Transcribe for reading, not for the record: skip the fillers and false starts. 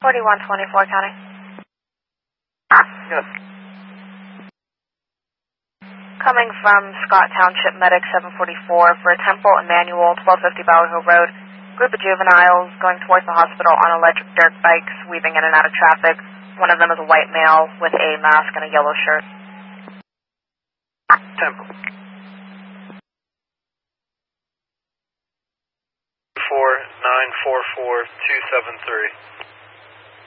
4124 County. Good. Coming from Scott Township Medic 744 for a Temple and Manual 1250 Bower Hill Road. Group of juveniles going towards the hospital on electric dirt bikes, weaving in and out of traffic. One of them is a white male with a mask and a yellow shirt. Temple. 4944-273.